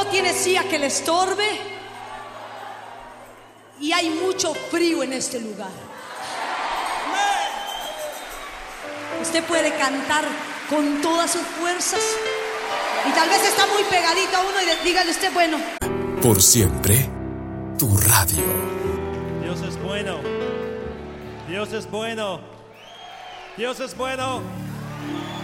tiene silla que le estorbe. Y hay mucho frío en este lugar. Usted puede cantar con todas sus fuerzas. Y tal vez está muy pegadito a uno y dígale usted, bueno. Por siempre, tu radio. Dios es bueno. Dios es bueno. Dios es bueno.